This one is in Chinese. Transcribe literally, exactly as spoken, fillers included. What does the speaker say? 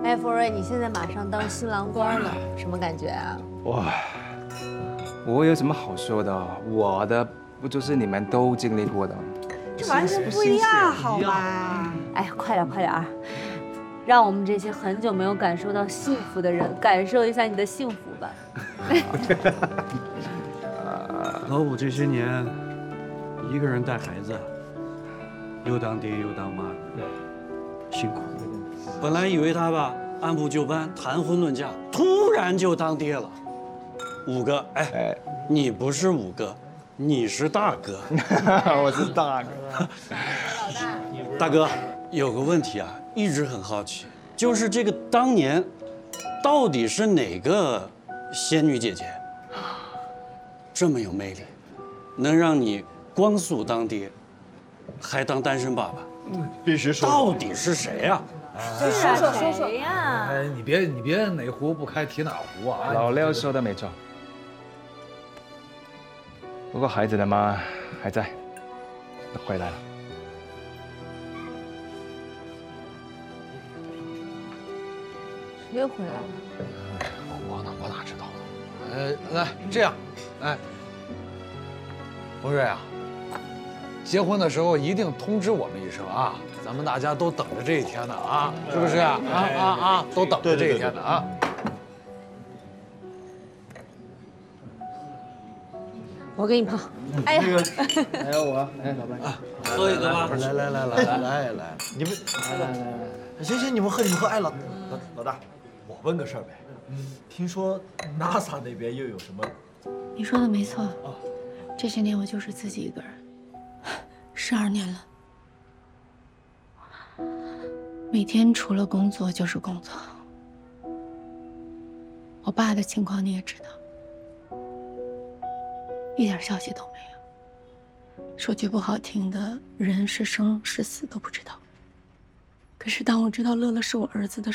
哎，福瑞，你现在马上当新郎官了，什么感觉啊？ 哇，我有什么好说的？我的不就是你们都经历过的？ 这完全不一样，好吧？ 哎，快点快点啊！让我们这些很久没有感受到幸福的人，感受一下你的幸福吧。 老五这些年一个人带孩子，又当爹又当妈，辛苦。本来以为他吧按部就班谈婚论嫁，突然就当爹了。五哥，哎，哎你不是五哥，你是大哥。 我是大哥。 老大， 大哥，有个问题啊，一直很好奇，就是这个当年到底是哪个仙女姐姐这么有魅力，能让你光速当爹，还当单身爸爸？ 必须说， 到底是谁呀？ 说说说说呀！ 哎，你别你别哪壶不开提哪壶啊！ 老六说的没错，不过孩子的妈还在，回来了。 谁回来了？ 我哪我哪知道呢？呃，来这样，哎，福瑞啊，结婚的时候一定通知我们一声啊，咱们大家都等着这一天呢啊，是不是啊？啊啊啊，都等着这一天呢啊！ 我给你泡。哎呀， 还有我，哎，老板， 喝一个吧。 来来来来来来，你们来来来来，行行，你们喝你们喝，哎老老老大，我问个事儿呗，听说 NASA 那边又有什么？ 你说的没错，这些年我就是自己一个人，十二年了，每天除了工作就是工作。我爸的情况你也知道，一点消息都没有。说句不好听的，人是生是死都不知道。可是当我知道乐乐是我儿子的时候，